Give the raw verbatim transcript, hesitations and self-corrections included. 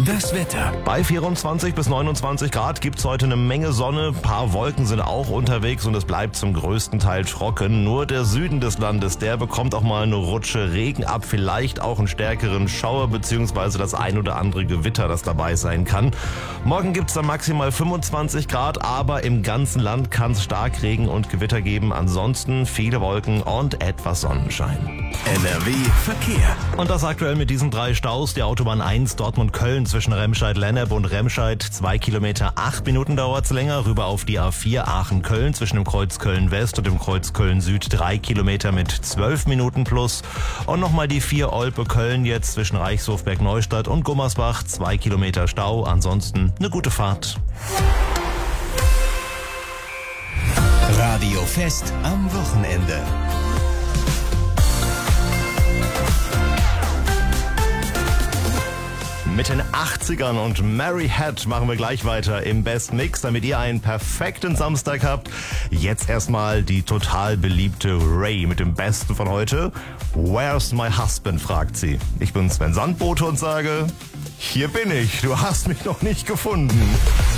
Das Wetter. Bei vierundzwanzig bis neunundzwanzig Grad gibt's heute eine Menge Sonne. Ein paar Wolken sind auch unterwegs und es bleibt zum größten Teil trocken. Nur der Süden des Landes, der bekommt auch mal eine Rutsche Regen ab. Vielleicht auch einen stärkeren Schauer bzw. das ein oder andere Gewitter, das dabei sein kann. Morgen gibt's dann maximal fünfundzwanzig Grad, aber im ganzen Land kann es Starkregen und Gewitter geben. Ansonsten viele Wolken und etwas Sonnenschein. N R W Verkehr. Und das aktuell mit diesen drei Staus. Die Autobahn eins Dortmund-Köln zwischen Remscheid-Lennep und Remscheid. Zwei Kilometer, acht Minuten dauert's länger. Rüber auf die A vier Aachen-Köln zwischen dem Kreuz Köln-West und dem Kreuz Köln-Süd. Drei Kilometer mit zwölf Minuten plus. Und nochmal die vier Olpe-Köln jetzt zwischen Reichshofberg-Neustadt und Gummersbach. Zwei Kilometer Stau. Ansonsten eine gute Fahrt. Radio Fest am Wochenende. Mit den achtzigern und Mary Had machen wir gleich weiter im Best Mix, damit ihr einen perfekten Samstag habt. Jetzt erstmal die total beliebte Ray mit dem Besten von heute. Where's my husband, fragt sie. Ich bin Sven Sandbote und sage, hier bin ich, du hast mich noch nicht gefunden.